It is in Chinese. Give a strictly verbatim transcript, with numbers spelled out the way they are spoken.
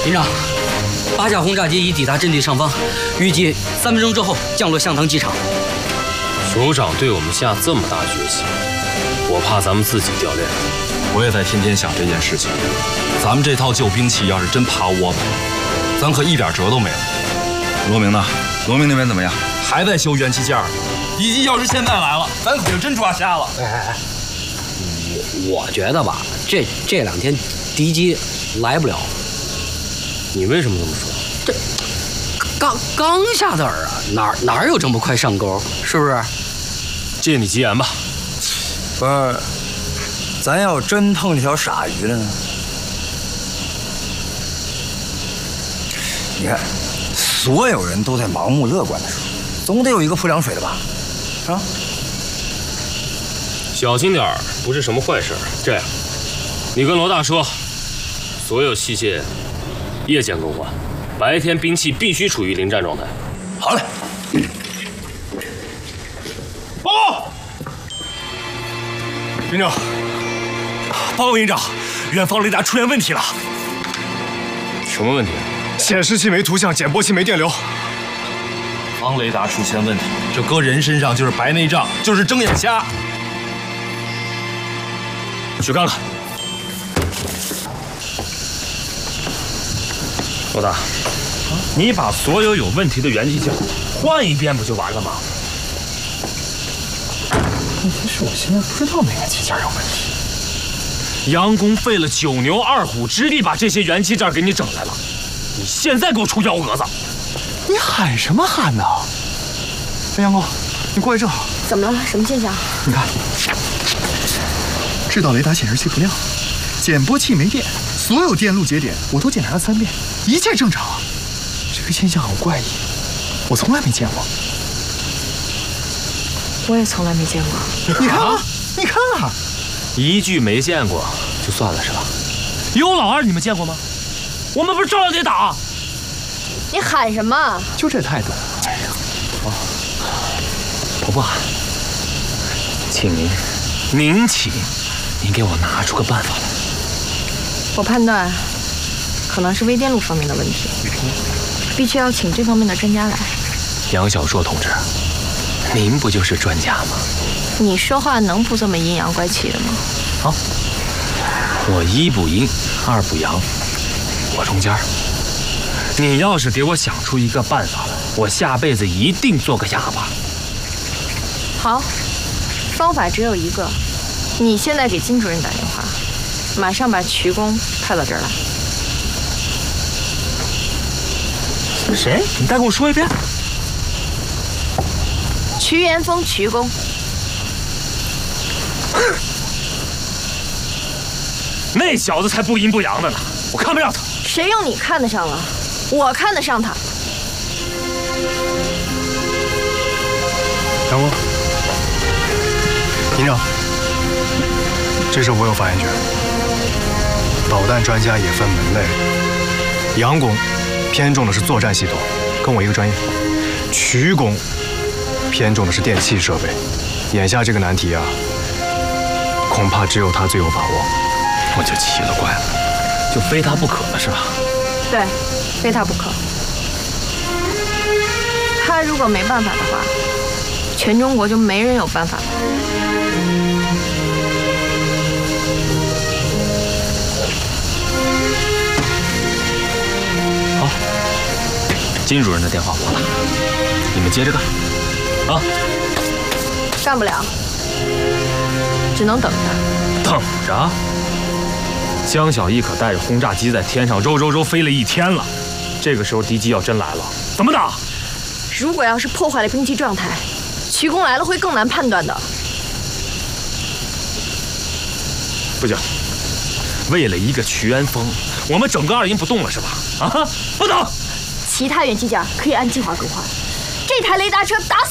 连长，八架轰炸机已抵达阵地上方，预计三分钟之后降落向塘机场。 首长对我们下这么大决心，我怕咱们自己掉链子。 我也在天天想这件事情。咱们这套旧兵器要是真趴窝了，咱可一点辙都没了。罗明呢？罗明那边怎么样？还在修元器件呢。敌机要是现在来了，咱可就真抓瞎了。 哎哎哎，我我觉得吧，这这两天敌机来不了。 你为什么这么说？ 这刚刚下的饵啊，哪哪有这么快上钩？是不是？ 借你吉言吧。 不是，咱要真碰见条傻鱼了呢？你看，所有人都在盲目乐观的时候，总得有一个泼凉水的吧？啊！ 小心点儿，不是什么坏事。这样，你跟罗大说，所有器械夜间更换，白天兵器必须处于临战状态。 好嘞。 报告，营长，报告营长，远方雷达出现问题了。 什么问题？ 显示器没图像，减波器没电流。 方雷达出现问题，这搁人身上就是白内障，就是睁眼瞎。 去看看。老大，你把所有有问题的元器件换一遍不就完了吗？ 问题是我现在不知道哪个器件有问题。 杨公费了九牛二虎之力把这些元器件给你整来了，你现在给我出幺蛾子！ 你喊什么喊呢？哎，杨工，你过来正好。 怎么了？什么现象？ 你看，制导雷达显示器不亮，减波器没电，所有电路节点我都检查了三遍，一切正常。这个现象很怪异，我从来没见过。 我也从来没见过。 你看啊，你看啊， 一句没见过就算了是吧？有老二你们见过吗？我们不是照样得打？ 你喊什么？ 就这态度。哎呀， 哦，我不喊，请您，您请，您给我拿出个办法来。 我判断，可能是微电路方面的问题，必须要请这方面的专家来。 杨小硕同志，您不就是专家吗？ 你说话能不这么阴阳怪气的吗？ 好，我一不阴，二不阳，我中间。你要是给我想出一个办法来，我下辈子一定做个哑巴。 好，方法只有一个，你现在给金主任打电话，马上把瞿工派到这儿来。 谁？你再给我说一遍。 瞿元峰，瞿工。 那小子才不阴不阳的呢，我看不上他。 谁用你看得上了？我看得上他。 杨工，营长，这事我有发言权。导弹专家也分门类，杨工偏重的是作战系统，跟我一个专业；瞿工偏重的是电气设备。眼下这个难题啊，恐怕只有他最有把握。 我就奇了怪了，就非他不可了是吧？ 对，非他不可。他如果没办法的话，全中国就没人有办法了。 好，金主任的电话拨了，你们接着干。啊， 干不了，只能等着。 等着。江小艺可带着轰炸机在天上揉揉揉飞了一天了，这个时候敌机要真来了，怎么打？ 如果要是破坏了兵器状态，瞿工来了会更难判断的。 不行，为了一个瞿元峰，我们整个二营不动了是吧？啊，不动。 其他元器件可以按计划更换，这台雷达车打死